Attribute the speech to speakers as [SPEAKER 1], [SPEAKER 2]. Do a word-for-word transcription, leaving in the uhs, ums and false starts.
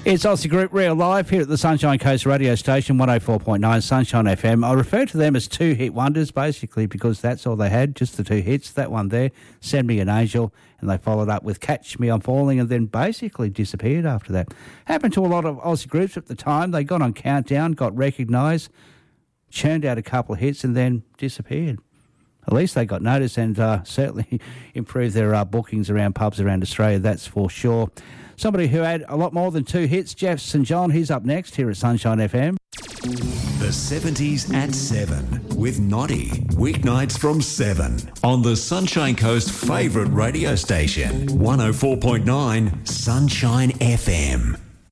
[SPEAKER 1] It's Aussie Group Real Live here at the Sunshine Coast radio station, one oh four point nine Sunshine F M. I refer to them as two hit wonders, basically, because that's all they had, just the two hits. That one there, Send Me an Angel, and they followed up with Catch Me I'm Falling, and then basically disappeared after that. Happened to a lot of Aussie groups at the time. They got on Countdown, got recognised, churned out a couple of hits, and then disappeared. At least they got noticed and uh, certainly improved their uh, bookings around pubs around Australia, that's for sure. Somebody who had a lot more than two hits, Jeff Saint John, he's up next here at Sunshine F M.
[SPEAKER 2] The seventies at seven with Noddy. Weeknights from seven on the Sunshine Coast favourite radio station, one oh four point nine Sunshine F M.